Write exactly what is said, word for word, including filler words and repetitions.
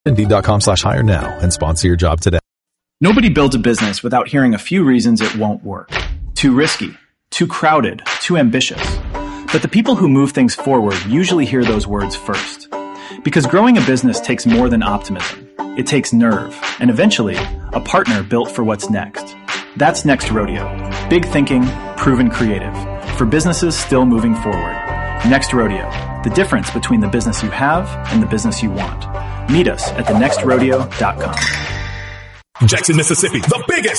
Indeed.com slash hire now and sponsor your job today. Nobody builds a business without hearing a few reasons it won't work. Too risky, too crowded, too ambitious. But the people who move things forward usually hear those words first. Because growing a business takes more than optimism. It takes nerve, and eventually, a partner built for what's next. That's Next Rodeo. Big thinking, proven creative. For businesses still moving forward. Next Rodeo. The difference between the business you have and the business you want. Meet us at the next rodeo dot com. Jackson, Mississippi, the biggest